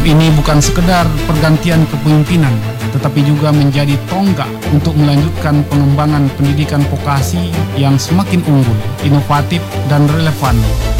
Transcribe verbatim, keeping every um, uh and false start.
Ini bukan sekedar pergantian kepemimpinan, tetapi juga menjadi tonggak untuk melanjutkan pengembangan pendidikan vokasi yang semakin unggul, inovatif, dan relevan